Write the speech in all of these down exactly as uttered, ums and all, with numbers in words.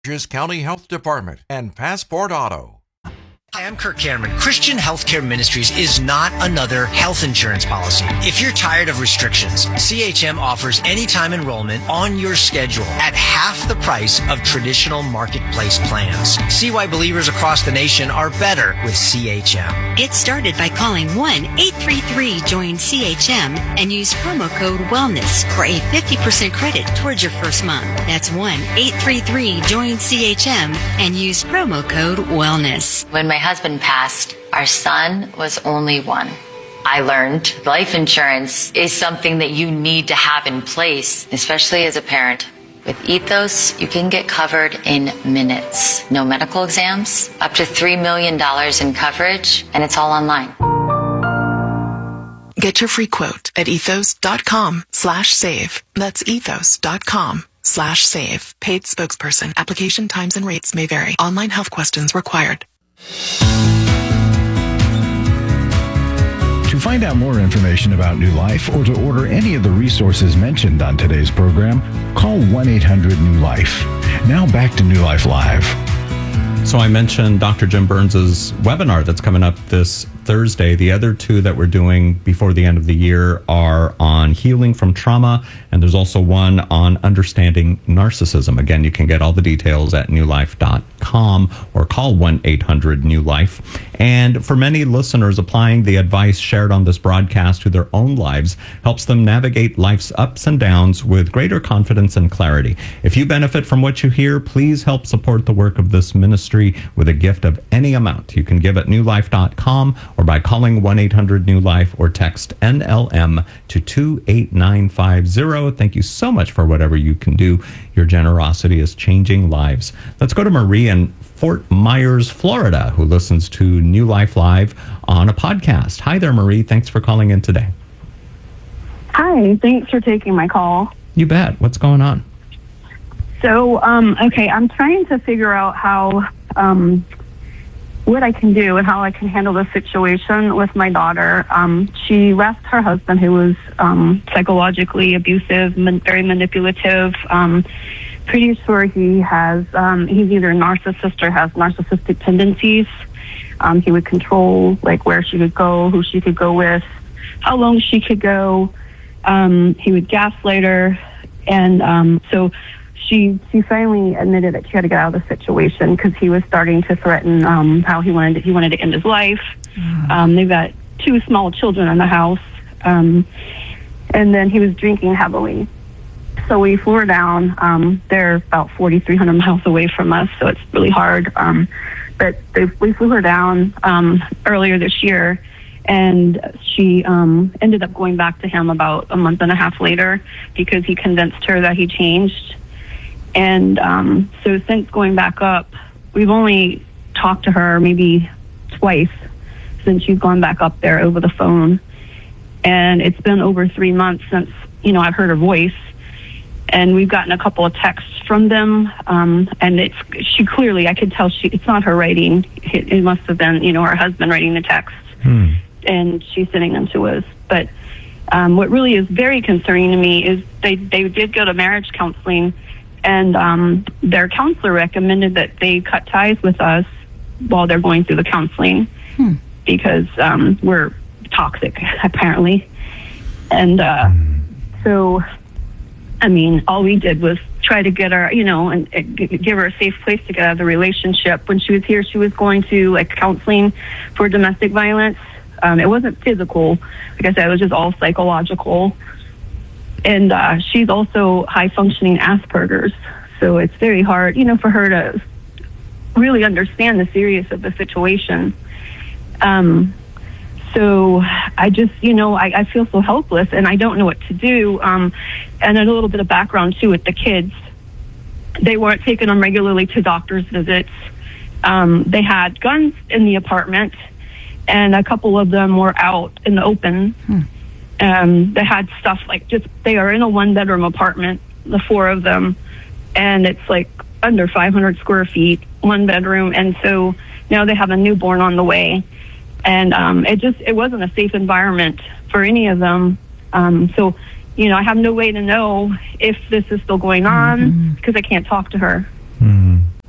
County Health Department and Passport Auto. Hi, I'm Kirk Cameron. Christian Healthcare Ministries is not another health insurance policy. If you're tired of restrictions, C H M offers anytime enrollment on your schedule at half the price of traditional marketplace plans. See why believers across the nation are better with C H M. Get started by calling one eight three three join C H M and use promo code WELLNESS for a fifty percent credit towards your first month. That's one eight three three join C H M and use promo code WELLNESS. When my husband passed, our son was only one. I learned life insurance is something that you need to have in place, especially as a parent. With Ethos, you can get covered in minutes. No medical exams, up to three million dollars in coverage, and it's all online. Get your free quote at ethos.com slash save. That's ethos.com slash save. Paid spokesperson. Application times and rates may vary. Online health questions required. To find out more information about New Life or to order any of the resources mentioned on today's program, call one eight hundred new life. Now back to New Life Live. So I mentioned Doctor Jim Burns' webinar that's coming up this Thursday. The other two that we're doing before the end of the year are on healing from trauma, and there's also one on understanding narcissism. Again, you can get all the details at new life dot com or call one eight hundred new life. And for many listeners, applying the advice shared on this broadcast to their own lives helps them navigate life's ups and downs with greater confidence and clarity. If you benefit from what you hear, please help support the work of this ministry with a gift of any amount. You can give at new life dot com or by calling one eight hundred new life or text N L M to two eight nine five zero. Thank you so much for whatever you can do. Your generosity is changing lives. Let's go to Marie in Fort Myers, Florida, who listens to New Life Live on a podcast. Hi there, Marie. Thanks for calling in today. Hi. Thanks for taking my call. You bet. What's going on? So, um, okay, I'm trying to figure out how, um, what I can do and how I can handle the situation with my daughter. Um, she left her husband, who was um, psychologically abusive, man- very manipulative. Um, pretty sure he has, um, he's either a narcissist or has narcissistic tendencies. Um, he would control, like, where she would go, who she could go with, how long she could go. Um, he would gaslight her. And um, so she she finally admitted that she had to get out of the situation because he was starting to threaten um, how he wanted to, he wanted to end his life. Mm-hmm. Um, they've got two small children in the house. Um, and then he was drinking heavily. So we flew her down. Um, they're about forty-three hundred miles away from us, so it's really hard. Um, but they, we flew her down um, earlier this year, and she um, ended up going back to him about a month and a half later because he convinced her that he changed. And um, so since going back up, we've only talked to her maybe twice since she's gone back up there over the phone. And it's been over three months since, you know, I've heard her voice. And we've gotten a couple of texts from them. Um, and it's, she clearly, I could tell she, it's not her writing. It, it must have been, you know, her husband writing the text. Hmm. And she's sending them to us. But um, what really is very concerning to me is they, they did go to marriage counseling, and um, their counselor recommended that they cut ties with us while they're going through the counseling hmm. because um, we're toxic, apparently. And uh, so, I mean, all we did was try to get her, you know, and, and give her a safe place to get out of the relationship. When she was here, she was going to, like, counseling for domestic violence. Um, it wasn't physical. Like I said, it was just all psychological. And uh, she's also high-functioning Asperger's, so it's very hard, you know, for her to really understand the seriousness of the situation. Um, so I just, you know, I, I feel so helpless, and I don't know what to do. Um, and a little bit of background, too, with the kids. They weren't taking them regularly to doctor's visits. Um, they had guns in the apartment, and a couple of them were out in the open. Hmm. Um, they had stuff like just, they are in a one bedroom apartment, the four of them, and it's like under five hundred square feet, one bedroom. And so now they have a newborn on the way. And um, it just, it wasn't a safe environment for any of them. Um, so, you know, I have no way to know if this is still going on mm-hmm. because I can't talk to her. Mm-hmm.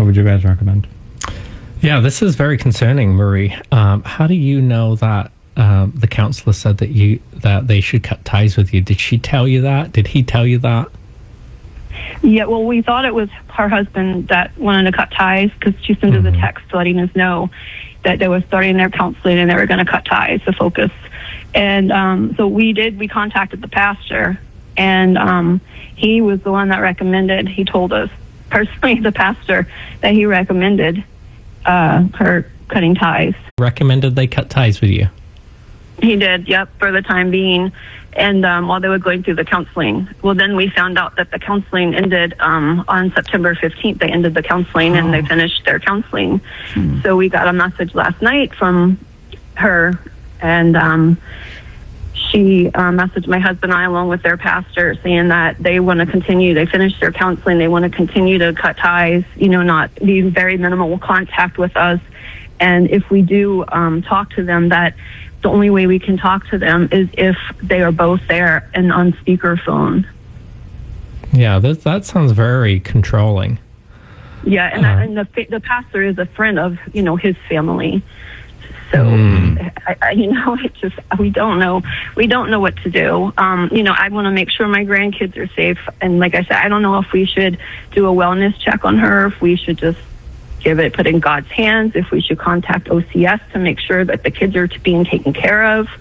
What would you guys recommend? Yeah, this is very concerning, Marie. Um, how do you know that um, the counselor said that you that they should cut ties with you? Did she tell you that? Did he tell you that? Yeah, well, we thought it was her husband that wanted to cut ties because she sent us a text letting us know that they were starting their counseling and they were going to cut ties, the focus. And um, so we did, we contacted the pastor, and um, he was the one that recommended, he told us personally, the pastor, that he recommended uh, her cutting ties. Recommended they cut ties with you? He did, yep, for the time being. And um, while they were going through the counseling. Well, then we found out that the counseling ended um, on September fifteenth. They ended the counseling, oh. and they finished their counseling. Hmm. So we got a message last night from her, and um, she uh, messaged my husband and I along with their pastor saying that they want to continue. They finished their counseling. They want to continue to cut ties, you know, not be very minimal contact with us. And if we do um, talk to them, that the only way we can talk to them is if they are both there and on speakerphone. Yeah, that, that sounds very controlling. Yeah, and, uh, and the the pastor is a friend of, you know, his family. So, mm. I, I, you know, it just, we don't know. We don't know what to do. Um, you know, I want to make sure my grandkids are safe. And like I said, I don't know if we should do a wellness check on her, if we should just give it, put in God's hands, if we should contact O C S to make sure that the kids are being taken care of.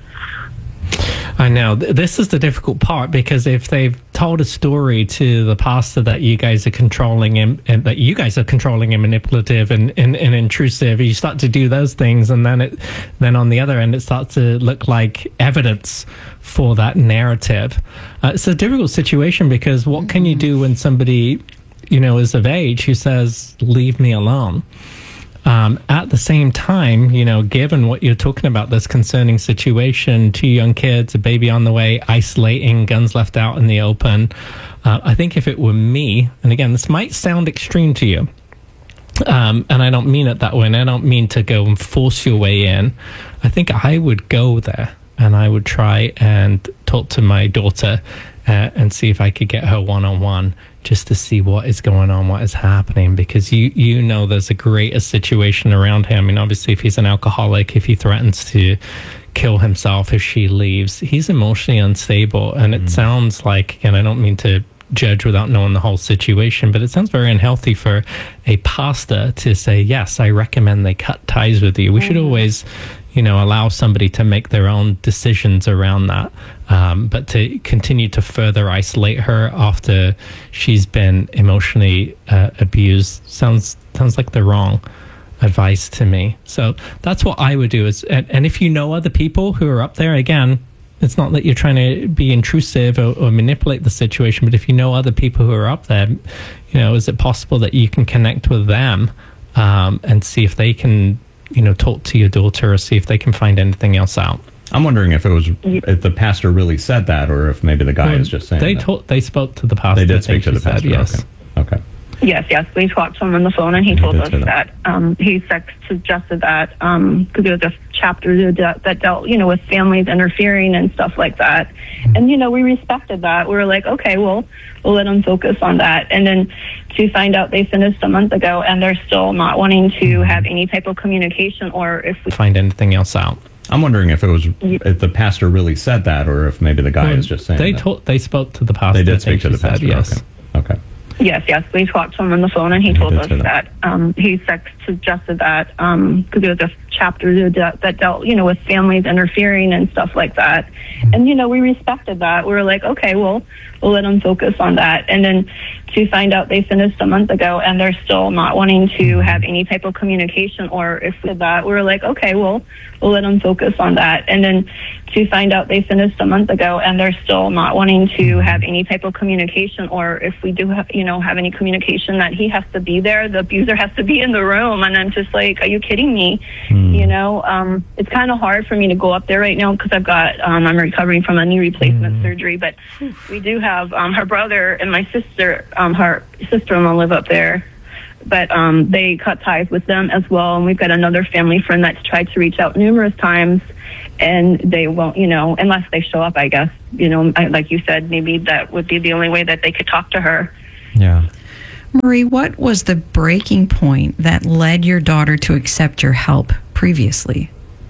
I know. This is the difficult part, because if they've told a story to the pastor that you guys are controlling him, and that you guys are controlling and manipulative and, and, and intrusive, you start to do those things, and then it, then on the other end, it starts to look like evidence for that narrative. Uh, it's a difficult situation, because what can you do when somebody, you know, is of age who says, leave me alone? Um, at the same time, you know, given what you're talking about, this concerning situation, two young kids, a baby on the way, isolating, guns left out in the open, uh, I think if it were me, and again, this might sound extreme to you, um, and I don't mean it that way, and I don't mean to go and force your way in, I think I would go there, and I would try and talk to my daughter uh, and see if I could get her one-on-one, just to see what is going on, what is happening, because you you know there's a greater situation around him. I mean, obviously, if he's an alcoholic, if he threatens to kill himself if she leaves, he's emotionally unstable. And it mm. sounds like, and I don't mean to judge without knowing the whole situation, but it sounds very unhealthy for a pastor to say, yes, I recommend they cut ties with you. We mm. should always, you know, allow somebody to make their own decisions around that. Um, but to continue to further isolate her after she's been emotionally uh, abused sounds sounds like the wrong advice to me. So that's what I would do. Is and, and if you know other people who are up there, again, it's not that you're trying to be intrusive or, or manipulate the situation, but if you know other people who are up there, you know, is it possible that you can connect with them um, and see if they can, you know, talk to your daughter or see if they can find anything else out? I'm wondering if it was if the pastor really said that, or if maybe the guy well, is just saying they that. Told, they spoke to the pastor. They did speak to the pastor. Said, yes. Okay. okay. Yes, yes. We talked to him on the phone, and he, he told us that. that. Um, he suggested that because um, there was a chapter that, that dealt, you know, with families interfering and stuff like that. Mm-hmm. And, you know, we respected that. We were like, okay, well, we'll let them focus on that. And then to find out they finished a month ago, and they're still not wanting to have any type of communication, or if we find anything else out. I'm wondering if it was if the pastor really said that, or if maybe the guy well, is just saying they that. Told, they spoke to the pastor. They did speak to the pastor. Said, yes. Okay. okay. Yes, yes. We talked to him on the phone, and he, he told us that. that. Um, he suggested that because um, there was a chapter that, that dealt, you know, with families interfering and stuff like that. Mm-hmm. And, you know, we respected that. We were like, okay, well, we'll let them focus on that. And then to find out they finished a month ago, and they're still not wanting to have any type of communication, or if we did that, we were like, okay, well, we'll let them focus on that. And then to find out they finished a month ago, and they're still not wanting to have any type of communication, or if we do have, you know, have any communication, that he has to be there, the abuser has to be in the room. And I'm just like, are you kidding me? Mm. You know, um, it's kind of hard for me to go up there right now, because I've got, um, I'm recovering from a knee replacement mm. surgery, but we do have, um, her brother and my sister, um, her sister-in-law live up there, but um, they cut ties with them as well. And we've got another family friend that's tried to reach out numerous times, and they won't, you know, unless they show up, I guess, you know, like you said, maybe that would be the only way that they could talk to her. Yeah. Marie, what was the breaking point that led your daughter to accept your help previously?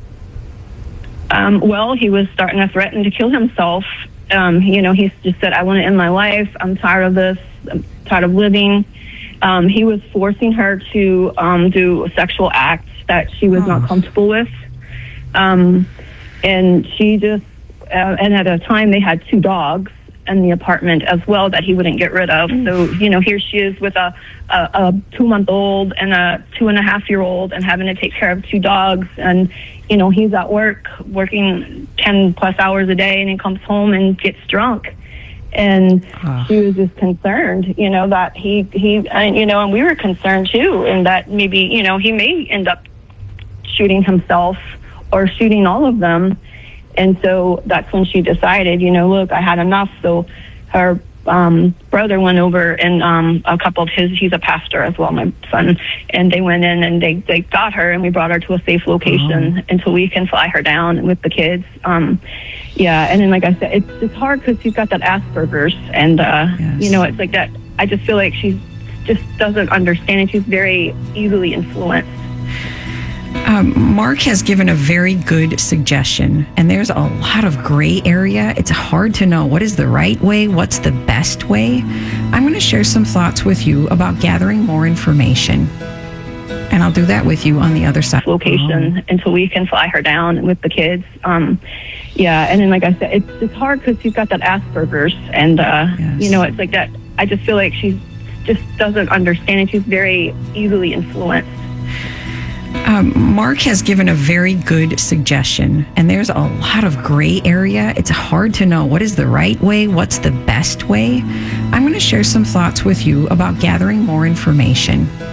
Um, well, he was starting to threaten to kill himself. Um, you know, he just said, I want to end my life. I'm tired of this. I'm tired of living. Um, he was forcing her to um, do sexual acts that she was oh. not comfortable with. Um, and she just, uh, and at a time they had two dogs in the apartment as well that he wouldn't get rid of. So, you know, here she is with a, a, a two-month-old and a two-and-a-half-year-old and having to take care of two dogs. And, you know, he's at work, working ten-plus hours a day, and he comes home and gets drunk. And uh. she was just concerned, you know, that he, he and, you know, and we were concerned, too, and that maybe, you know, he may end up shooting himself or shooting all of them. And so that's when she decided, you know, look, I had enough. So her um, brother went over and um, a couple of his, he's a pastor as well, my son, and they went in and they, they got her and we brought her to a safe location oh. until we can fly her down with the kids. Um, yeah, and then like I said, it's, it's hard because she's got that Asperger's and, uh, yes. you know, it's like that. I just feel like she just doesn't understand and she's very easily influenced. Um, Mark has given a very good suggestion, and there's a lot of gray area. It's hard to know what is the right way, what's the best way. I'm going to share some thoughts with you about gathering more information, and I'll do that with you on the other side. Location oh. until we can fly her down with the kids. Um, yeah, and then like I said, it's, it's hard because she's got that Asperger's, and uh, yes. you know, it's like that. I just feel like she just doesn't understand, and she's very easily influenced. Um, Mark has given a very good suggestion, and there's a lot of gray area. It's hard to know what is the right way, what's the best way. I'm going to share some thoughts with you about gathering more information,